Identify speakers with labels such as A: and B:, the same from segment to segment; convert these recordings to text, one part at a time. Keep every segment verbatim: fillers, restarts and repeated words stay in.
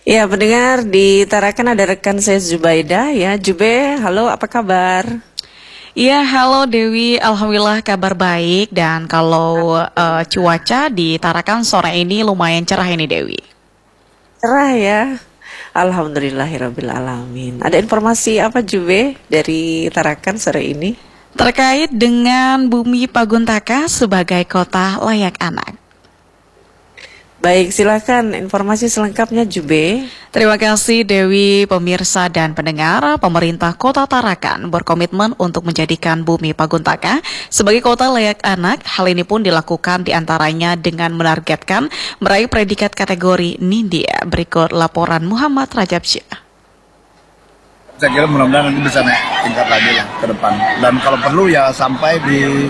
A: Ya, pendengar di Tarakan ada rekan saya Zubaida ya. Jube, halo, apa kabar?
B: Iya, halo Dewi. Alhamdulillah kabar baik. Dan kalau uh, cuaca di Tarakan sore ini lumayan cerah ini Dewi.
A: Cerah ya. Alhamdulillahirabbil alamin. Ada informasi apa Jube dari Tarakan sore ini?
B: Terkait dengan Bumi Paguntaka sebagai kota layak anak.
A: Baik, silakan informasi selengkapnya Jube.
B: Terima kasih Dewi, pemirsa dan pendengar. Pemerintah Kota Tarakan berkomitmen untuk menjadikan Bumi Paguntaka sebagai kota layak anak. Hal ini pun dilakukan diantaranya dengan menargetkan meraih predikat kategori Nindya. Berikut laporan Muhammad Rajab Syah.
C: Saya kira mudah-mudahan nanti bisa naik tingkat lagi lah ke depan. Dan kalau perlu ya sampai di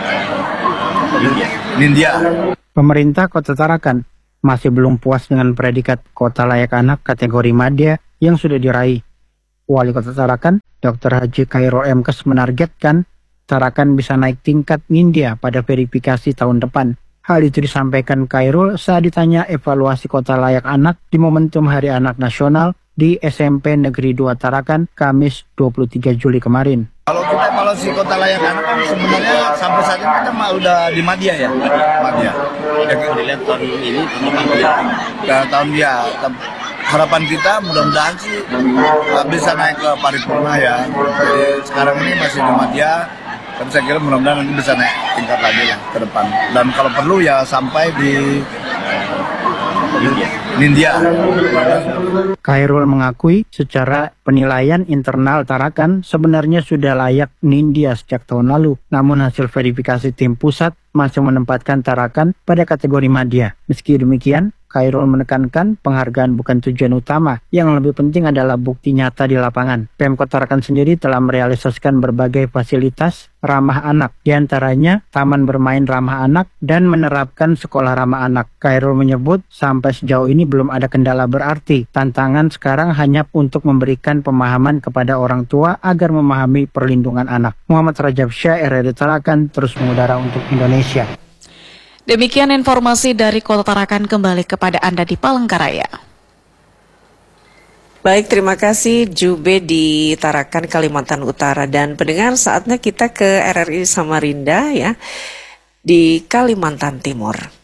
C: Nindya.
D: Pemerintah Kota Tarakan masih belum puas dengan predikat kota layak anak kategori Madya yang sudah diraih. Wali Kota Tarakan, Doktor Haji Khairul Emkes menargetkan Tarakan bisa naik tingkat Nindya pada verifikasi tahun depan. Hal itu disampaikan Khairul saat ditanya evaluasi kota layak anak di momentum Hari Anak Nasional di S M P Negeri dua Tarakan, Kamis dua puluh tiga Juli kemarin.
C: Kalau kita evaluasi kota layak anak kan sebenarnya sampai saat ini kita mah udah di Madya ya, Madya. Ya, dilihat tahun ini tahun Madya. Ya, tahun dia. Harapan kita mudah-mudahan sih bisa naik ke paripurna ya. Jadi sekarang ini masih di Madya, tapi saya kira mudah-mudahan nanti bisa naik tingkat lagi lah ke depan. Dan kalau perlu ya sampai di Nindya.
D: Khairul mengakui secara penilaian internal Tarakan sebenarnya sudah layak Nindya sejak tahun lalu. Namun hasil verifikasi tim pusat masih menempatkan Tarakan pada kategori Madya. Meski demikian, Khairul menekankan penghargaan bukan tujuan utama. Yang lebih penting adalah bukti nyata di lapangan. Pemkot Tarakan sendiri telah merealisasikan berbagai fasilitas ramah anak. Di antaranya taman bermain ramah anak dan menerapkan sekolah ramah anak. Khairul menyebut sampai sejauh ini belum ada kendala berarti. Tantangan sekarang hanya untuk memberikan pemahaman kepada orang tua agar memahami perlindungan anak. Muhammad Rajab Syah, R R D Tarakan, terus mengudara untuk Indonesia.
B: Demikian informasi dari Kota Tarakan, kembali kepada Anda di Palangkaraya.
A: Baik, terima kasih Jube di Tarakan, Kalimantan Utara. Dan pendengar, saatnya kita ke R R I Samarinda ya, di Kalimantan Timur.